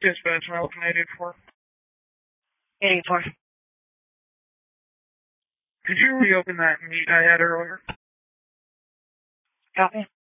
Dispatch, I'm looking at 84. 84. Could you reopen that meet I had earlier? Copy.